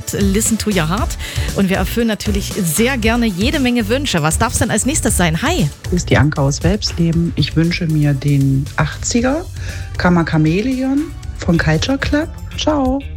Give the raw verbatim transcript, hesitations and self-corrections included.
mit Listen to Your Heart. Und wir erfüllen natürlich sehr gerne jede Menge Wünsche. Was darf es denn als nächstes sein? Hi. Hier ist die Anke aus Welpsleben. Ich wünsche mir den achtziger Kammer Chameleon von Culture Club. Ciao.